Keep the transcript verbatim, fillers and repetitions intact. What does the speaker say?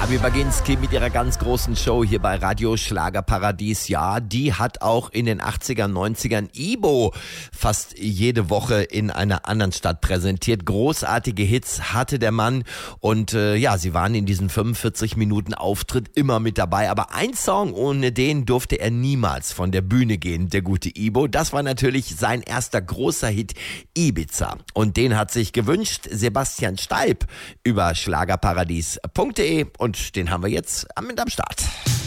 Gabi Baginski mit ihrer ganz großen Show hier bei Radio Schlagerparadies. Ja, die hat auch in den achtzigern, neunzigern Ibo fast jede Woche in einer anderen Stadt präsentiert. Großartige Hits hatte der Mann und äh, ja, sie waren in diesen fünfundvierzig Minuten Auftritt immer mit dabei. Aber ein Song, ohne den durfte er niemals von der Bühne gehen, der gute Ibo. Das war natürlich sein erster großer Hit, Ibiza. Und den hat sich gewünscht Sebastian Steib über schlagerparadies punkt de und den haben wir jetzt mit am Start.